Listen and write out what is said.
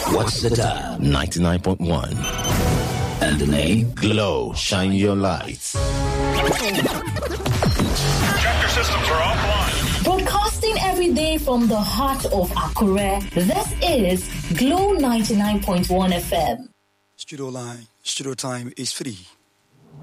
What's the time? 99.1. And the name? Glow. Shine your lights. Tractor systems are offline. Broadcasting every day from the heart of Akure, this is Glow 99.1 FM. Studio time is free.